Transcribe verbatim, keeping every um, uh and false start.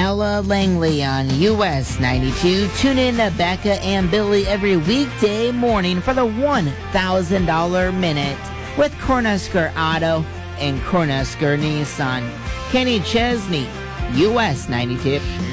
Ella Langley on U S ninety-two. Tune in to Becca and Billy every weekday morning for the one thousand dollars Minute with Cornhusker Auto and Cornhusker Nissan. Kenny Chesney, U S ninety-two.